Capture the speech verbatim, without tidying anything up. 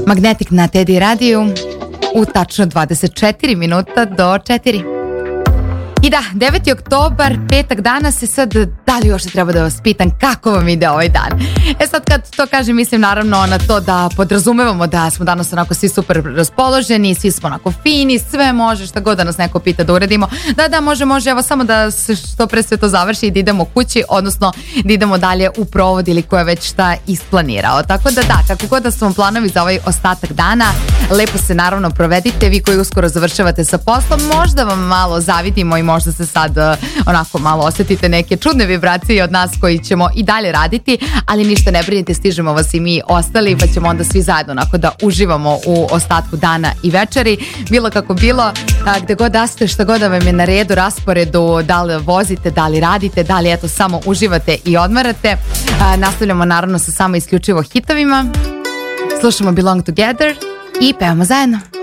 Magnetic na Teddy radiju u tačno dvadeset četiri minuta do četiri. I da, deveti oktobar, petak danas i sad, da li još treba da vas pitam kako vam ide ovaj dan? E sad kad to kažem, mislim naravno na to da podrazumevamo da smo danas onako svi super raspoloženi, svi smo onako fini, sve može, šta god da nas neko pita da uradimo. Da, da, može, može, evo samo da se što pre sve to završi i da idemo kući, odnosno da idemo dalje u provod ili ko je već šta isplanirao. Tako da da, kako god da su vam planovi za ovaj ostatak dana, lepo se naravno provedite, vi koji uskoro završavate sa poslom, možda vam malo zavidimo i možda se sad uh, onako malo osjetite neke čudne vibracije od nas koji ćemo i dalje raditi, ali ništa ne brinite, stižemo vas i mi ostali, pa ćemo onda svi zajedno onako da uživamo u ostatku dana i večeri. Bilo kako bilo, a, gde god da ste, šta god da vam je na redu, rasporedu, da li vozite, da li radite, da li eto samo uživate i odmarate. A, nastavljamo naravno sa samo isključivo hitovima, slušamo Belong Together i pevamo zajedno.